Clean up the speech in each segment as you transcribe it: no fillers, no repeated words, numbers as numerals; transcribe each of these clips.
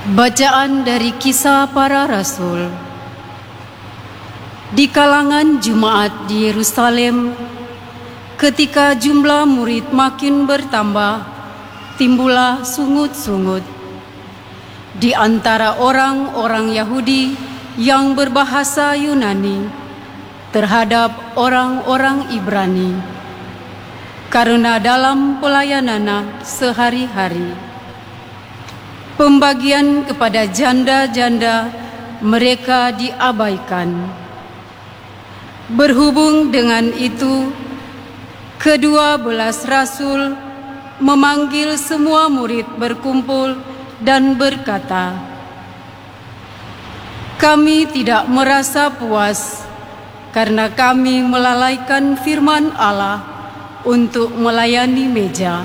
Bacaan dari Kisah Para Rasul. Di kalangan jemaat di Yerusalem, ketika jumlah murid makin bertambah, timbullah sungut-sungut di antara orang-orang Yahudi yang berbahasa Yunani terhadap orang-orang Ibrani, karena dalam pelayanannya sehari-hari pembagian kepada janda-janda mereka diabaikan. Berhubung dengan itu, ke-12 rasul memanggil semua murid berkumpul dan berkata, "Kami tidak merasa puas karena kami melalaikan firman Allah untuk melayani meja.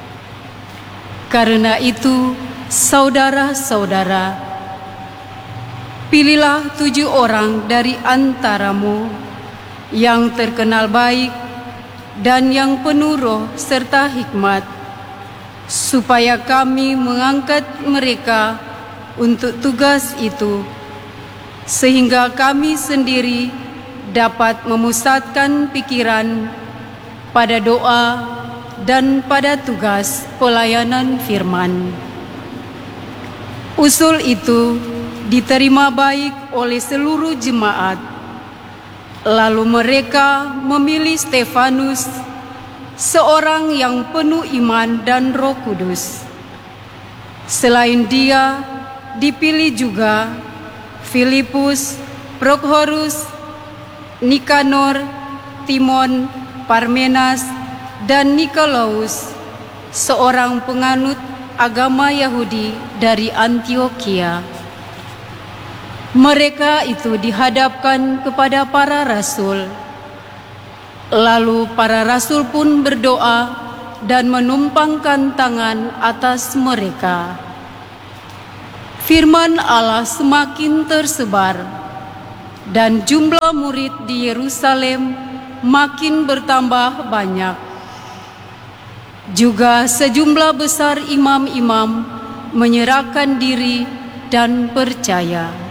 Karena itu, saudara-saudara, pilihlah 7 orang dari antaramu yang terkenal baik dan yang penuh roh serta hikmat, supaya kami mengangkat mereka untuk tugas itu, sehingga kami sendiri dapat memusatkan pikiran pada doa dan pada tugas pelayanan firman." Usul itu diterima baik oleh seluruh jemaat. Lalu mereka memilih Stefanus, seorang yang penuh iman dan Roh Kudus. Selain dia, dipilih juga Filipus, Prokhorus, Nikanor, Timon, Parmenas, dan Nikolaus, seorang penganut agama Yahudi dari Antiokhia. Mereka itu dihadapkan kepada para rasul. Lalu para rasul pun berdoa dan menumpangkan tangan atas mereka. Firman Allah semakin tersebar, dan jumlah murid di Yerusalem makin bertambah banyak. Juga sejumlah besar imam-imam menyerahkan diri dan percaya.